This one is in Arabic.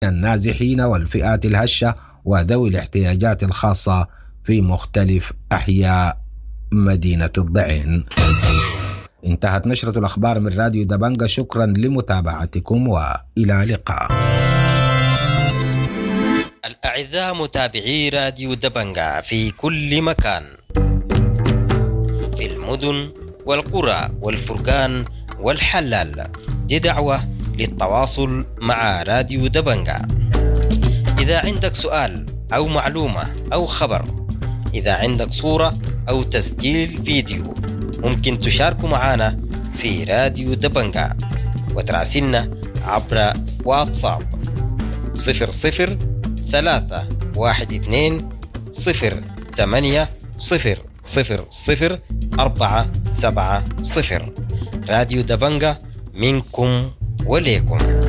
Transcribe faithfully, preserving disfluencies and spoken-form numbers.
النازحين والفئات الهشة وذوي الاحتياجات الخاصة في مختلف أحياء مدينة الضعين. انتهت نشرة الأخبار من راديو دبنجة، شكرا لمتابعتكم وإلى اللقاء. الأعزاء متابعي راديو دبنجة في كل مكان، في المدن والقرى والفرقان والحلال، دي دعوة للتواصل مع راديو دبنجة. إذا عندك سؤال أو معلومة أو خبر، إذا عندك صورة أو تسجيل فيديو، ممكن تشاركوا معنا في راديو دبنجة وتراسلنا عبر واتساب صفر صفر ثلاثة واحد اثنين صفر ثمانية صفر صفر صفر أربعة سبعة صفر. راديو دبنجة منكم وليكم.